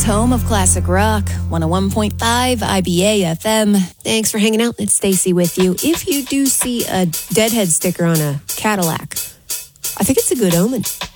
Home of classic rock, 101.5 IBA FM. Thanks for hanging out. It's Stacy with you. If you do see a Deadhead sticker on a Cadillac, I think it's a good omen.